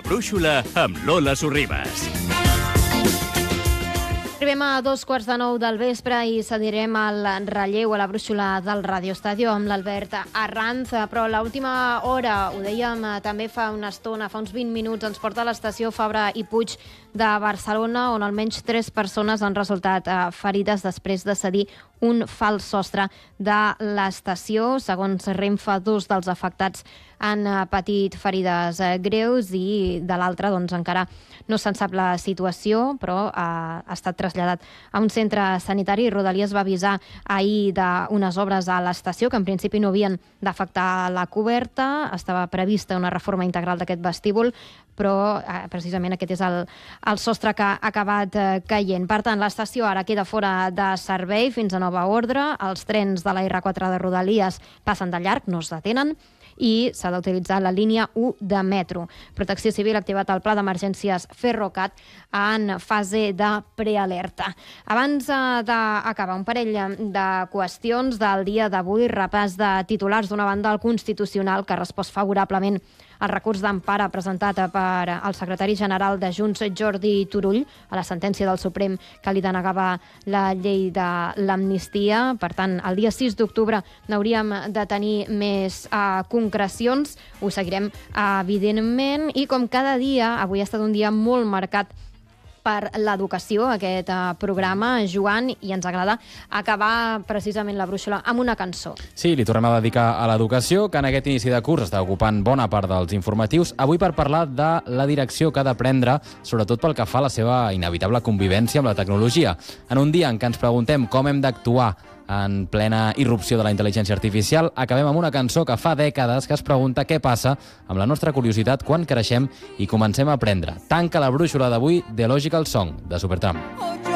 brúixola amb Lola Sorribas. Arribem a 8:45 del vespre i cedirem el relleu a la brúixola del Radio Estadio amb l'Albert Arranz, però l'última hora, ho dèiem també fa una estona, fa uns 20 minuts, ens porta a l'estació Fabra i Puig de Barcelona, on almenys 3 persones han resultat ferides després de cedir un fals sostre de l'estació. Segons Renfe, 2 dels afectats han patit ferides greus i de l'altre encara no se'n sap la situació, però ha estat traslladat a un centre sanitari. Rodalies va avisar ahir d'unes obres a l'estació que en principi no havien d'afectar la coberta. Estava prevista una reforma integral d'aquest vestíbul, però precisament aquest és el sostre que ha acabat caient. Per tant, l'estació ara queda fora de servei fins a nova ordre. Els trens de la R4 de Rodalies passen de llarg, no es detenen, i s'ha d'utilitzar la línia 1 de metro. Protecció Civil ha activat el pla d'emergències Ferrocat en fase de prealerta. Abans d'acabar, un parell de qüestions del dia d'avui. Repàs de titulars. D'una banda, el Constitucional, que ha respost favorablement al recurs d'empara presentat per el secretari general de Junts, Jordi Turull, a la sentència del Suprem que li denegava la llei de l'amnistia. Per tant, el dia 6 d'octubre n'hauríem de tenir més concrecions. Ho seguirem, evidentment. I com cada dia, avui ha estat un dia molt marcat per l'educació, aquest programa, Joan, i ens agrada acabar precisament la brúixola amb una cançó. Sí, li tornem a dedicar a l'educació, que en aquest inici de curs està ocupant bona part dels informatius. Avui per parlar de la direcció que ha de prendre, sobretot pel que fa a la seva inevitable convivència amb la tecnologia. En un dia en què ens preguntem com hem d'actuar en plena irrupció de la intel·ligència artificial, acabem amb una cançó que fa dècades que es pregunta què passa amb la nostra curiositat quan creixem i comencem a aprendre. Tanca la brúixola d'avui The Logical Song, de Supertramp.